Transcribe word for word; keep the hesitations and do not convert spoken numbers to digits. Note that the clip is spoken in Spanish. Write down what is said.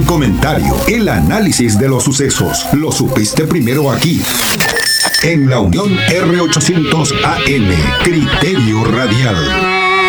comentario, el análisis de los sucesos. Lo supiste primero aquí, en La Unión R ochocientos A M, Criterio Radial.